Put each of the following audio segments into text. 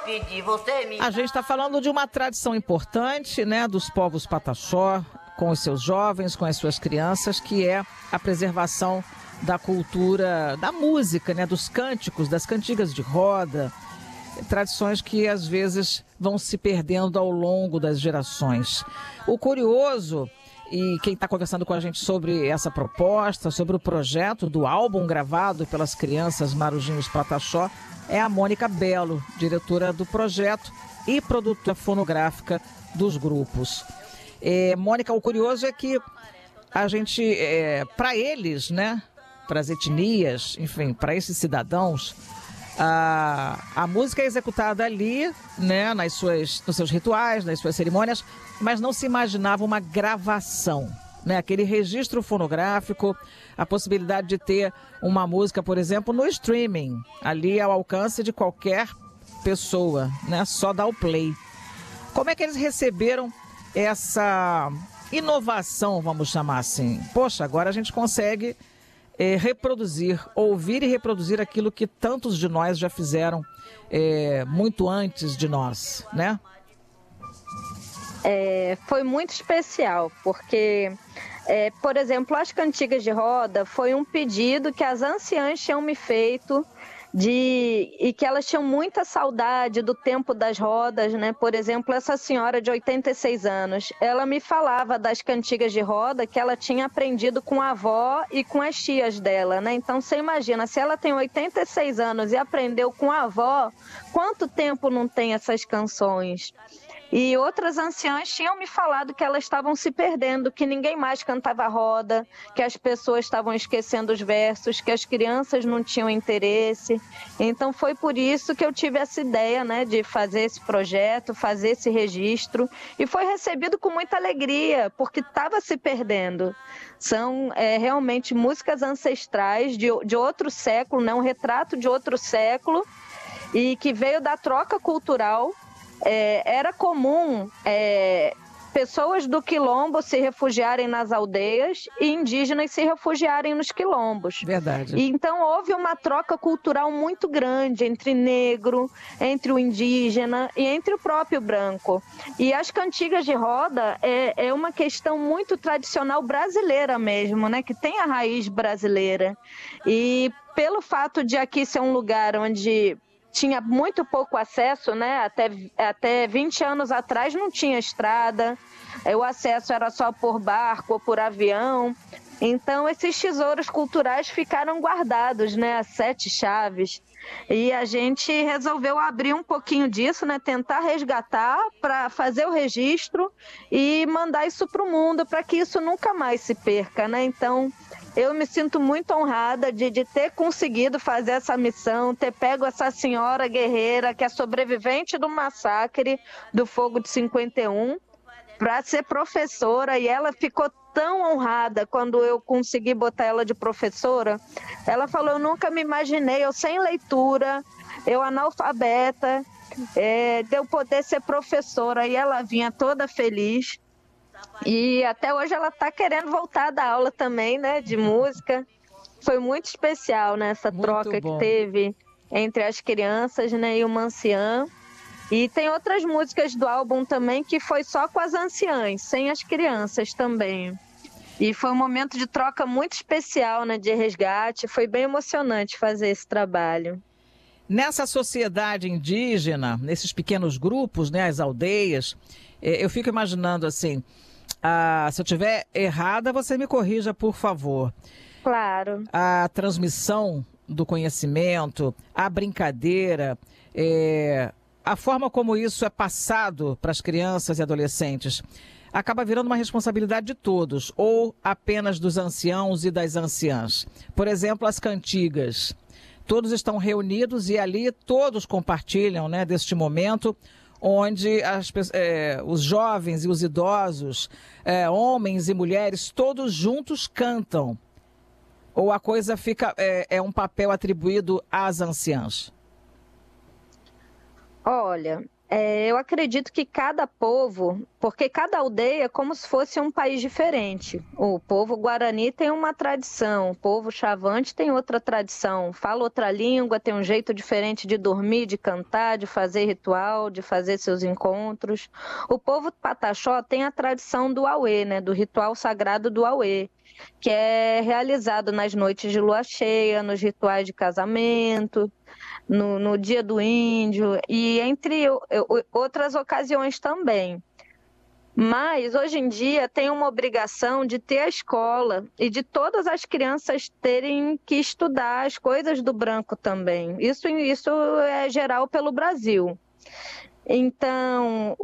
pedir, você me... A gente está falando de uma tradição importante, né, dos povos Pataxó, com os seus jovens, com as suas crianças, que é a preservação da cultura, da música, né, dos cânticos, das cantigas de roda, tradições que às vezes vão se perdendo ao longo das gerações. O curioso, e quem está conversando com a gente sobre essa proposta, sobre o projeto do álbum gravado pelas crianças Marujinhos Pataxó, é a Mônica Belo, diretora do projeto e produtora fonográfica dos grupos. Mônica, o curioso é que a gente, para eles, né, para as etnias, enfim, para esses cidadãos, a música é executada ali, né, nos seus rituais, nas suas cerimônias, mas não se imaginava uma gravação, né, aquele registro fonográfico, a possibilidade de ter uma música, por exemplo, no streaming, ali ao alcance de qualquer pessoa, né, só dar o play. Como é que eles receberam essa inovação, vamos chamar assim? Poxa, agora a gente consegue ouvir e reproduzir aquilo que tantos de nós já fizeram muito antes de nós, né? Foi muito especial, porque, por exemplo, as cantigas de roda foi um pedido que as anciãs tinham me feito e que elas tinham muita saudade do tempo das rodas, né? Por exemplo, essa senhora de 86 anos, ela me falava das cantigas de roda que ela tinha aprendido com a avó e com as tias dela, né? Então você imagina, se ela tem 86 anos e aprendeu com a avó, quanto tempo não tem essas canções? E outras anciãs tinham me falado que elas estavam se perdendo, que ninguém mais cantava roda, que as pessoas estavam esquecendo os versos, que as crianças não tinham interesse. Então foi por isso que eu tive essa ideia, né, de fazer esse projeto, fazer esse registro, e foi recebido com muita alegria, porque estava se perdendo. São realmente músicas ancestrais de outro século, né, um retrato de outro século, e que veio da troca cultural. Era comum pessoas do quilombo se refugiarem nas aldeias e indígenas se refugiarem nos quilombos. Verdade. E então houve uma troca cultural muito grande entre negro, entre o indígena e entre o próprio branco. E as cantigas de roda é uma questão muito tradicional brasileira mesmo, né? Que tem a raiz brasileira. E pelo fato de aqui ser um lugar onde tinha muito pouco acesso, né? Até 20 anos atrás não tinha estrada, o acesso era só por barco ou por avião. Então esses tesouros culturais ficaram guardados, né? As 7 chaves. E a gente resolveu abrir um pouquinho disso, né? Tentar resgatar para fazer o registro e mandar isso para o mundo, para que isso nunca mais se perca, né? Então eu me sinto muito honrada de ter conseguido fazer essa missão, ter pego essa senhora guerreira que é sobrevivente do massacre do Fogo de 51 para ser professora, e ela ficou tão honrada quando eu consegui botar ela de professora. Ela falou: eu nunca me imaginei, eu sem leitura, eu analfabeta, de eu poder ser professora, e ela vinha toda feliz. E até hoje ela está querendo voltar da aula também, né, de música. Foi muito especial, né, essa troca que teve entre as crianças, né, e uma anciã. E tem outras músicas do álbum também que foi só com as anciãs, sem as crianças também. E foi um momento de troca muito especial, né, de resgate. Foi bem emocionante fazer esse trabalho. Nessa sociedade indígena, nesses pequenos grupos, né, as aldeias, eu fico imaginando assim, se eu estiver errada, você me corrija, por favor. Claro. A transmissão do conhecimento, a brincadeira, a forma como isso é passado para as crianças e adolescentes, acaba virando uma responsabilidade de todos, ou apenas dos anciãos e das anciãs. Por exemplo, as cantigas. Todos estão reunidos e ali todos compartilham, né, deste momento onde os jovens e os idosos, homens e mulheres, todos juntos cantam. Ou a coisa fica, um papel atribuído às anciãs? Olha, eu acredito que cada povo, porque cada aldeia é como se fosse um país diferente. O povo Guarani tem uma tradição, o povo Xavante tem outra tradição, fala outra língua, tem um jeito diferente de dormir, de cantar, de fazer ritual, de fazer seus encontros. O povo Pataxó tem a tradição do Auê, né, do ritual sagrado do Auê, que é realizado nas noites de lua cheia, nos rituais de casamento, no Dia do Índio e entre outras ocasiões também. Mas hoje em dia tem uma obrigação de ter a escola e de todas as crianças terem que estudar as coisas do branco também. Isso é geral pelo Brasil. Então,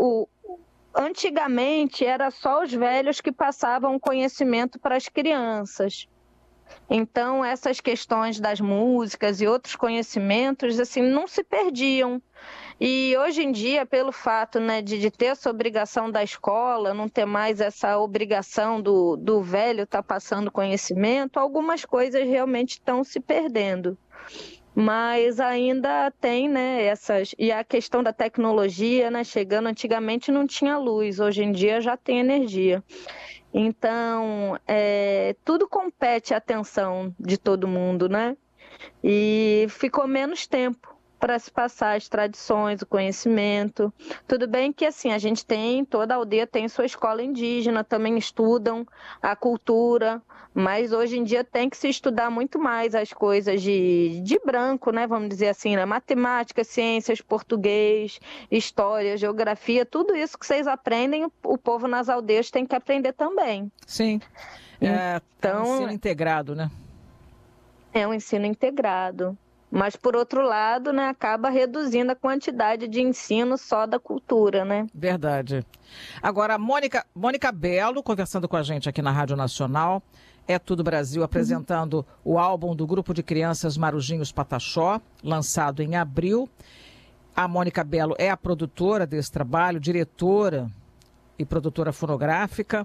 antigamente era só os velhos que passavam conhecimento para as crianças. Então, essas questões das músicas e outros conhecimentos, assim, não se perdiam. E hoje em dia, pelo fato, né, de ter essa obrigação da escola, não ter mais essa obrigação do velho estar passando conhecimento, algumas coisas realmente estão se perdendo. Mas ainda tem, né, essas... E a questão da tecnologia, né, chegando, antigamente não tinha luz, hoje em dia já tem energia. Então, tudo compete à atenção de todo mundo, né? E ficou menos tempo para se passar as tradições, o conhecimento. Tudo bem que assim, a gente tem, toda aldeia tem sua escola indígena, também estudam a cultura, mas hoje em dia tem que se estudar muito mais as coisas de branco, né? Vamos dizer assim, né? Matemática, ciências, português, história, geografia, tudo isso que vocês aprendem, o povo nas aldeias tem que aprender também. Sim, então, um ensino integrado, né? É um ensino integrado. Mas, por outro lado, né, acaba reduzindo a quantidade de ensino só da cultura, né? Verdade. Agora, a Mônica Belo, conversando com a gente aqui na Rádio Nacional, É Tudo Brasil, apresentando o álbum do grupo de crianças Marujinhos Pataxó, lançado em abril. A Mônica Belo é a produtora desse trabalho, diretora e produtora fonográfica,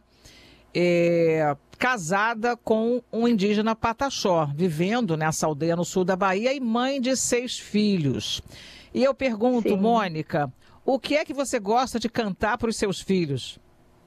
casada com um indígena Pataxó, vivendo nessa aldeia no sul da Bahia e mãe de 6 filhos. E eu pergunto, sim, Mônica, o que é que você gosta de cantar para os seus filhos?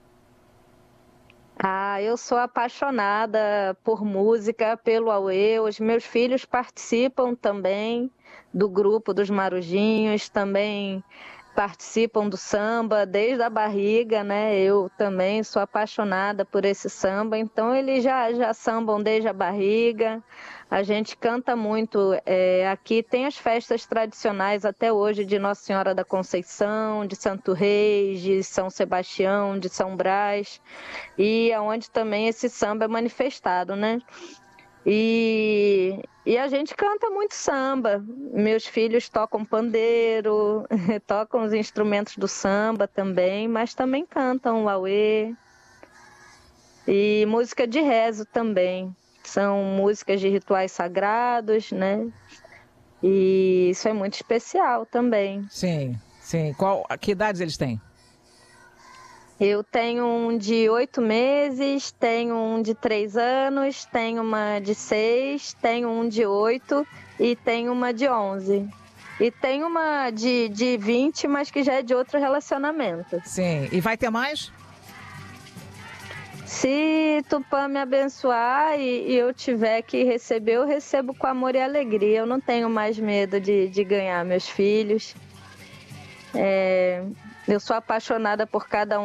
Eu sou apaixonada por música, pelo Auê. Os meus filhos participam também do grupo dos Marujinhos, também participam do samba desde a barriga, né? Eu também sou apaixonada por esse samba, então eles já sambam desde a barriga. A gente canta muito. Aqui tem as festas tradicionais até hoje de Nossa Senhora da Conceição, de Santo Reis, de São Sebastião, de São Brás, e aonde também esse samba é manifestado, né? E a gente canta muito samba. Meus filhos tocam pandeiro, tocam os instrumentos do samba também, mas também cantam o auê. E música de rezo também. São músicas de rituais sagrados, né? E isso é muito especial também. Sim, sim. Que idades eles têm? Eu tenho um de 8 meses, tenho um de 3 anos, tenho uma de 6, tenho um de 8 e tenho uma de 11. E tenho uma de 20, mas que já é de outro relacionamento. Sim, e vai ter mais? Se Tupã me abençoar e eu tiver que receber, eu recebo com amor e alegria. Eu não tenho mais medo de ganhar meus filhos. Eu sou apaixonada por cada um